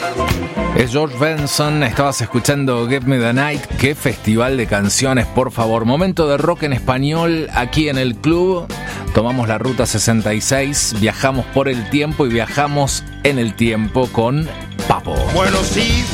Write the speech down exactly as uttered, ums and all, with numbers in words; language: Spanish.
Es George Benson, estabas escuchando Give Me the Night. Qué festival de canciones, por favor. Momento de rock en español aquí en el club. Tomamos la ruta sesenta y seis, viajamos por el tiempo y viajamos en el tiempo con Papo. Bueno, sí,